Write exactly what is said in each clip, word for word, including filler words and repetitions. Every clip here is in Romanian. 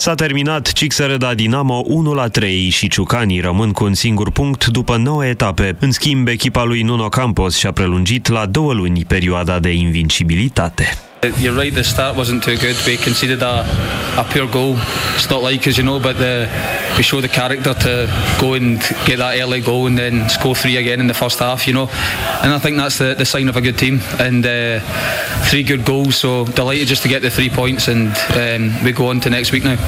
S-a terminat Cixereda Dinamo unu la trei și ciucanii rămân cu un singur punct după nouă etape. În schimb, echipa lui Nuno Campos și-a prelungit la două luni perioada de invincibilitate. You're right, the start wasn't too good. We conceded a, a poor goal. It's not like us, you know, but the, we showed the character to go and get that early goal and then score three again in the first half, you know. And I think that's the, the sign of a good team. And uh, three good goals, so delighted just to get the three points and um, we go on to next week now.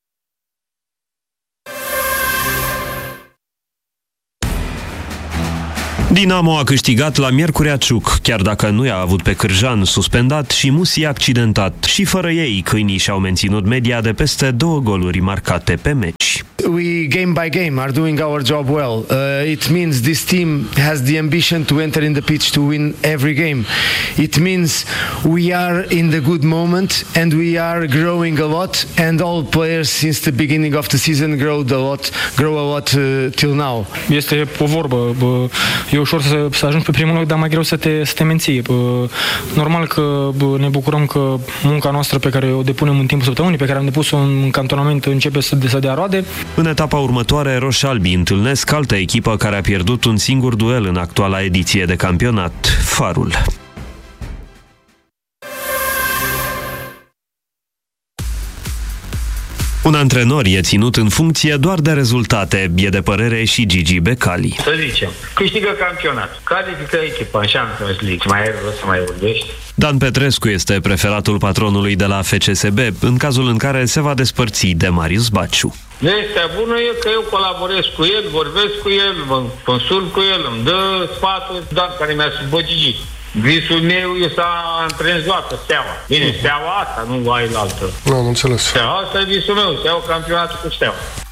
Dinamo a câștigat la Miercurea Ciuc, chiar dacă nu i-a avut pe Cârjan suspendat și Musi accidentat. Și fără ei, câinii și-au menținut media de peste două goluri marcate pe meci. We, game by game, are doing our job well. Uh, it means this team has the ambition to enter in the pitch to win every game. It means we are in the good moment and we are growing a lot, and all players since the beginning of the season grow a lot, grow a lot uh, till now. Este o vorbă, bă, e ușor să, să ajungi pe primul loc, dar mai greu să te, să te menții. Bă, normal că bă, ne bucurăm că munca noastră pe care o depunem în timpul săptămânii, pe care am depus-o în cantonament, începe să, să dea roade. În etapa următoare, roșalbii întâlnesc altă echipă care a pierdut un singur duel în actuala ediție de campionat, Farul. Un antrenor e ținut în funcție doar de rezultate, e de părere și Gigi Becali. Să zicem, câștigă campionatul, califică echipa în Champions League, mai ai rost să mai vorbești? Dan Petrescu este preferatul patronului de la F C S B, în cazul în care se va despărți de Marius Baciu. Vestea bună e că eu colaborez cu el, vorbesc cu el, mă consult cu el, îmi dă sfaturi, Dan care mi-a subăgigit. Visul meu e să antrenez toată Steaua. Bine, Steaua asta, nu ai la altă. Nu, nu înțeles. Steaua, asta e visul meu, să iau campionatul cu Steaua.